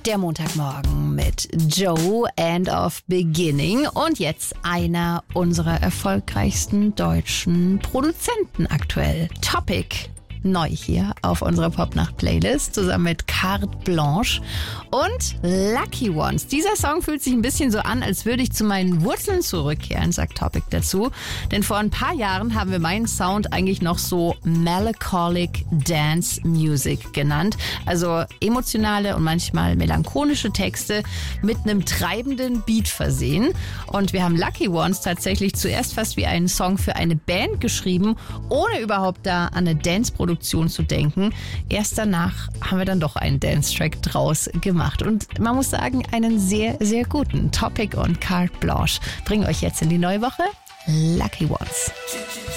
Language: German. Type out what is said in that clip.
Der Montagmorgen mit Joe, End of Beginning. Und jetzt einer unserer erfolgreichsten deutschen Produzenten aktuell. Topic. Neu hier auf unserer Popnacht-Playlist, zusammen mit Carte Blanche und Lucky Ones. Dieser Song fühlt sich ein bisschen so an, als würde ich zu meinen Wurzeln zurückkehren, sagt Topic dazu. Denn vor ein paar Jahren haben wir meinen Sound eigentlich noch so Melancholic Dance Music genannt. Also emotionale und manchmal melancholische Texte mit einem treibenden Beat versehen. Und wir haben Lucky Ones tatsächlich zuerst fast wie einen Song für eine Band geschrieben, ohne überhaupt da an eine Dance-Produktion zu denken. Erst danach haben wir dann doch einen Dance-Track draus gemacht. Und man muss sagen, einen sehr, sehr guten. Topic und Carte Blanche bringen euch jetzt in die neue Woche. Lucky Ones.